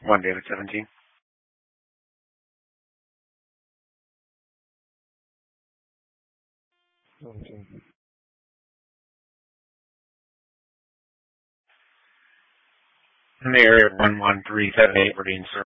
1 David 17. In the area of 11378, we're being served.